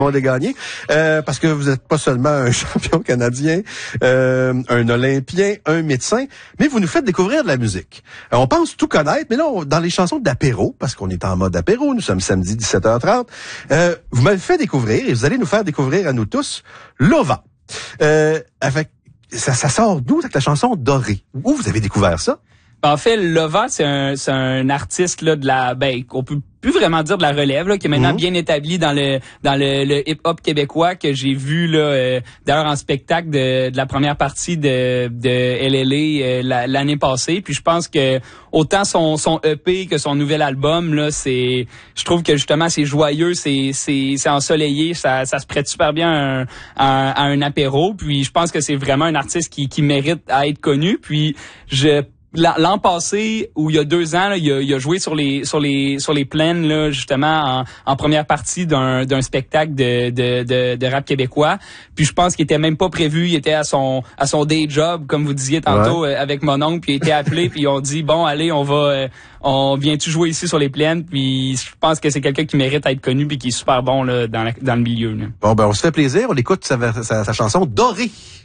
monde est gagné, parce que vous n'êtes pas seulement un champion canadien, un Olympien, un médecin, mais vous nous faites découvrir de la musique. On pense tout connaître, mais là, dans les chansons d'apéro, parce qu'on est en mode apéro, nous sommes samedi 17h30, vous m'avez fait découvrir, et vous allez nous faire découvrir à nous tous, Lova. Ça sort d'où, cette la chanson Dorée? Où vous avez découvert ça? En fait, Lova, c'est un artiste là qu'on peut plus vraiment dire de la relève là, qui est maintenant bien établi dans le hip-hop québécois, que j'ai vu là d'ailleurs en spectacle de la première partie de LLA l'année passée. Puis je pense que autant son EP que son nouvel album là, je trouve que justement c'est joyeux, c'est ensoleillé, ça se prête super bien à un apéro. Puis je pense que c'est vraiment un artiste qui mérite à être connu. Puis l'an passé, ou il y a 2 ans, là, il a joué sur les plaines là, justement en première partie d'un spectacle de rap québécois. Puis je pense qu'il était même pas prévu, il était à son day job, comme vous disiez tantôt, avec mon oncle, puis il était appelé, puis ils ont dit bon allez, on vient-tu jouer ici sur les plaines. Puis je pense que c'est quelqu'un qui mérite à être connu puis qui est super bon là dans le milieu là. Bon ben on se fait plaisir, on écoute sa chanson Dorée.